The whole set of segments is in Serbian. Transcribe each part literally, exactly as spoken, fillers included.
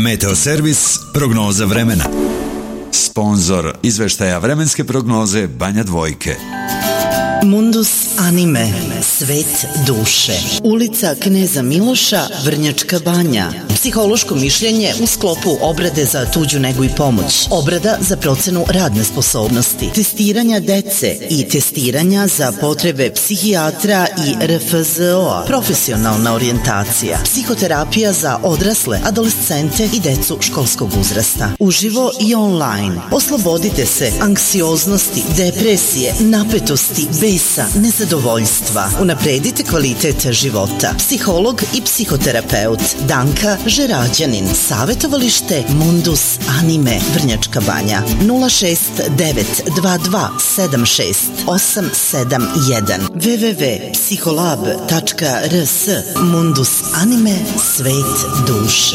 Meteoservis prognoza vremena. Sponzor izveštaja vremenske prognoze Banja Dvojke. Mundus anime, svet duše. Ulica Kneza Miloša, Vrnjačka Banja. Psihološko mišljenje u sklopu obrade za tuđu negu i pomoć. Obrada za procenu radne sposobnosti. Testiranja dece i testiranja za potrebe psihijatra i R F Z O-a. Profesionalna orijentacija. Psihoterapija za odrasle, adolescente i decu školskog uzrasta. Uživo i online. Oslobodite se anksioznosti, depresije, napetosti, besa, nezadovoljstva. Unapredite kvalitet života. Psiholog i psihoterapeut Danka Žerađanin. Savetovalište Mundus Anime, Vrnjačka Banja. nula šest devet dva dva sedam šest osam sedam jedan w w w tačka psiholab tačka r s. Mundus Anime, svet duše.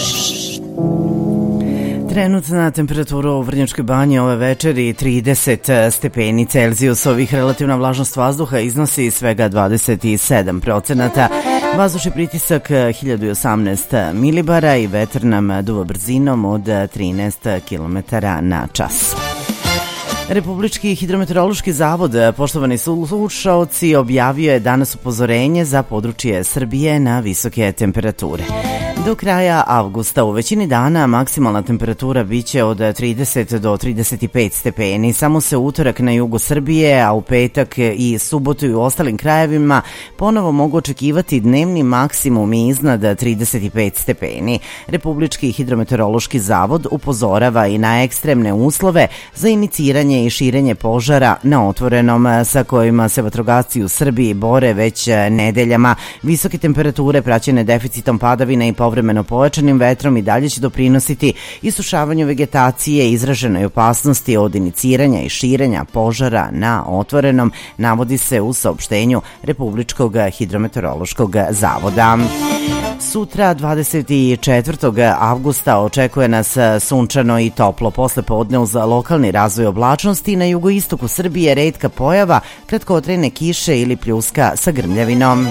Trenutna temperatura u Vrnjačkoj Banji ove večeri trideset stepeni Celzijusovih, relativna vlažnost vazduha iznosi svega dvadeset sedam procenata, vazdušni pritisak hiljadu osamnaest milibara i vetar nam duva brzinom od trinaest kilometara na čas. Republički hidrometeorološki zavod, poštovani slušaoci, objavio je danas upozorenje za područje Srbije na visoke temperature. Do kraja avgusta u većini dana maksimalna temperatura biće od trideset do trideset pet stepeni. Samo se utorak na jugu Srbije, a u petak i subotu i u ostalim krajevima ponovo mogu očekivati dnevni maksimum iznad trideset pet stepeni. Republički hidrometeorološki zavod upozorava i na ekstremne uslove za iniciranje i širenje požara na otvorenom, sa kojima se vatrogasci u Srbiji bore već nedeljama. Visoke temperature praćene deficitom padavina i povremeno pojačanim vetrom i dalje će doprinositi isušavanju vegetacije i izraženoj opasnosti od iniciranja i širenja požara na otvorenom, navodi se u saopštenju Republičkog hidrometeorološkog zavoda. Sutra, dvadeset četvrtog avgusta, očekuje nas sunčano i toplo. Posle podne uz lokalni razvoj oblačnosti na jugoistoku Srbije retka pojava kratkotrajne kiše ili pljuska sa grmljavinom.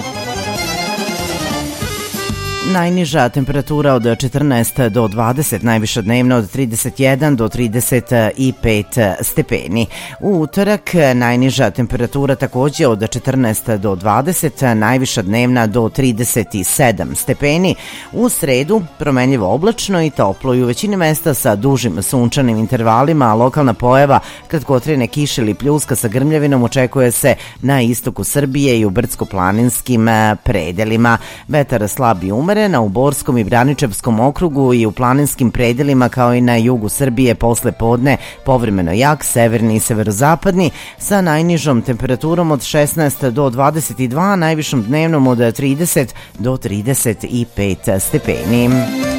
Najniža temperatura od četrnaest do dvadeset, najviša dnevna od trideset jedan do trideset pet stepeni. U utorak najniža temperatura takođe od četrnaest do dvadeset, najviša dnevna do trideset sedam stepeni. U sredu promenljivo oblačno i toplo i u većini mesta sa dužim sunčanim intervalima, a lokalna pojava kratkotrajne kiše ili pljuska sa grmljavinom očekuje se na istoku Srbije i u brdsko-planinskim predelima. Vetar slab i umer na u Borskom i Braničevskom okrugu i u planinskim predelima, kao i na jugu Srbije posle podne povremeno jak, severni i severozapadni, sa najnižom temperaturom od šesnaest do dvadeset dva, najvišom dnevnom od trideset do trideset pet stepeni.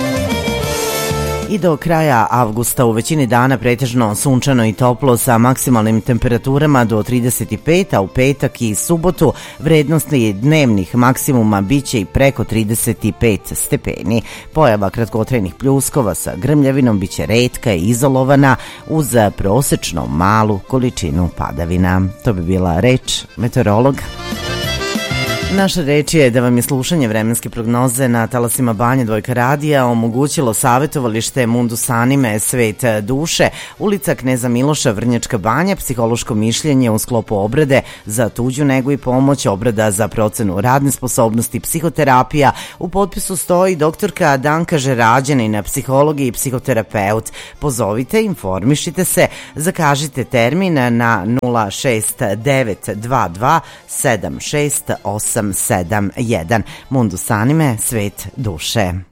I do kraja avgusta u većini dana pretežno sunčano i toplo sa maksimalnim temperaturama do trideset pet, a u petak i subotu vrednosti dnevnih maksimuma biće i preko trideset pet stepeni. Pojava kratkotrajnih pljuskova sa grmljavinom biće retka i izolovana uz prosečno malu količinu padavina. To bi bila reč meteorologa. Naša reč je da vam je slušanje vremenske prognoze na talasima Banja Dvojka radija omogućilo savetovalište Mundus Anime, svet duše, ulica Kneza Miloša, Vrnjačka Banja, psihološko mišljenje u sklopu obrade za tuđu negu i pomoć, obrada za procenu radne sposobnosti, psihoterapija. U potpisu stoji doktorka Danka Žerađanin, psiholog i psihoterapeut. Pozovite, informišite se, zakažite termin na nula šest devet dva dva sedam šest osam sedam jedan. Mundus Anime, svet duše.